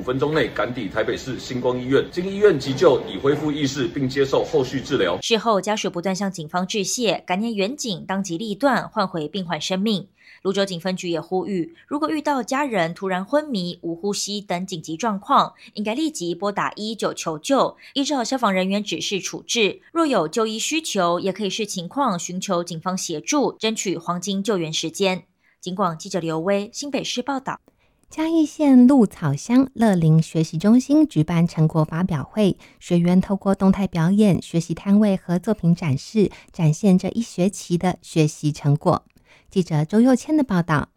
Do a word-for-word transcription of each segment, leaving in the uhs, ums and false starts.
分钟内赶抵台北市星光医院，经医院急救已恢复意识，并接受后续治疗。 事后家属不断向警方致谢，感念员警当机立断，换回病患生命。蘆洲警分局也呼吁，如果遇到家人突然昏迷、无呼吸等紧急状况，应该立即拨打一一九求救，依照消防人员指示处置。若有就医需求，也可以视情况寻求警方协助，争取黄金救援时间。警广记者刘威新北市报道。 嘉义县鹿草乡乐龄学习中心举办成果发表会，学员透过动态表演、学习摊位和作品展示，展现这一学期的学习成果。记者周佑谦的报道。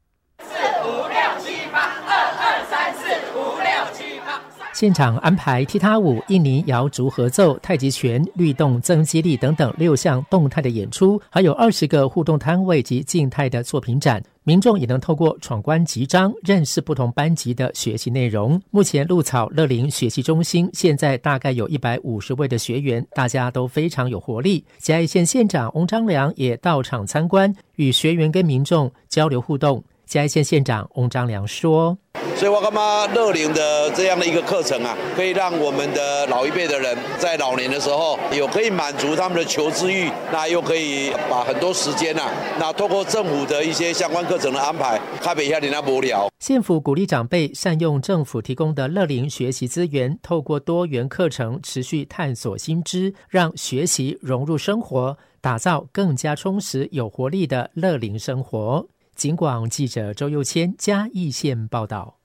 现场安排踢踏舞、印尼瑶族合奏、太极拳、律动增肌力等等六项动态的演出，还有二十个互动摊位及静态的作品展。民众也能透过闯关集章认识不同班级的学习内容。目前鹿草乐龄学习中心现在大概有一百五十位的学员，大家都非常有活力。嘉义县县长翁章良也到场参观，与学员跟民众交流互动。嘉义县县长翁章良说， 所以我感觉乐龄的这样的一个课程啊，可以让我们的老一辈的人在老年的时候有可以满足他们的求知欲，那又可以把很多时间啊，那透过政府的一些相关课程的安排，开北下点那无聊。 县府鼓励长辈善用政府提供的乐龄学习资源，透过多元课程持续探索新知，让学习融入生活，打造更加充实有活力的乐龄生活。警广记者周佑谦嘉义县报道。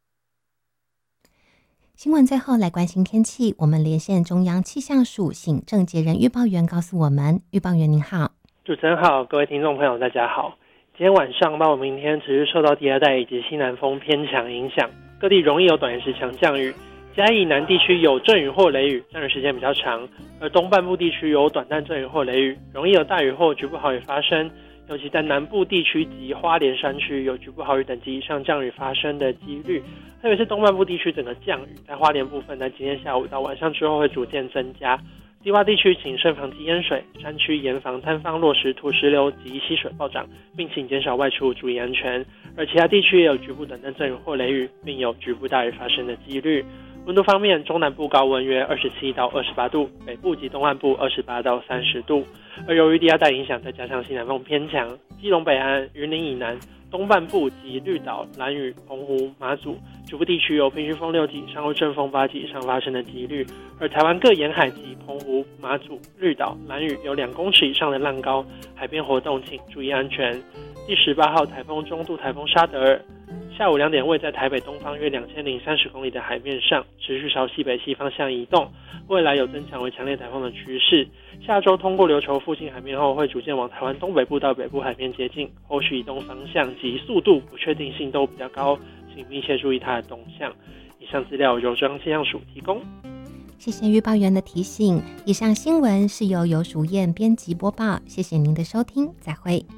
新闻最后来关心天气，我们连线中央气象署请郑杰仁预报员告诉我们。预报员您好。 主持人好，各位听众朋友大家好。今天晚上到明天持续受到低压带以及西南风偏强影响，各地容易有短时强降雨。嘉义南地区有阵雨或雷雨，降雨时间比较长，而东半部地区有短暂阵雨或雷雨，容易有大雨或局部豪雨发生。尤其在南部地区及花莲山区有局部豪雨等级以上降雨发生的几率，特别是东半部地区整个降雨在花莲部分在今天下午到晚上之后会逐渐增加。低洼地区请慎防积淹水，山区严防坍方落石、土石流及溪水暴涨，并请减少外出，注意安全。而其他地区也有局部短暂阵雨或雷雨，并有局部大雨发生的几率。温度方面，中南部高温约二十七到二十八度，北部及东半部二十八到三十度。而由于低压带影响，再加上西南风偏强，基隆北岸、云林以南、东半部及绿岛、兰屿、澎湖、马祖局部地区有平均风六级、上后阵风八级以上发生的几率。而台湾各沿海及澎湖、马祖、绿岛、兰屿有两公尺以上的浪高，海边活动请注意安全。第十八号台风中度台风沙德尔下午两点位在台北东方约两千零三十公里的海面上，持续朝西北西方向移动，未来有增强为强烈台风的趋势。下周通过琉球附近海面后，会逐渐往台湾东北部到北部海面接近，后续移动方向及速度不确定性都比较高，请密切注意它的动向。以上资料由中央气象署提供。 谢谢预报员的提醒。以上新闻是由游淑燕编辑播报，谢谢您的收听，再会。